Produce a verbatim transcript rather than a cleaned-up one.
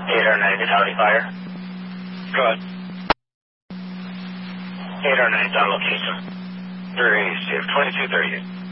eight R nine, Totality Fire. Go ahead. eight R nine, on location. three, twenty-two thirty.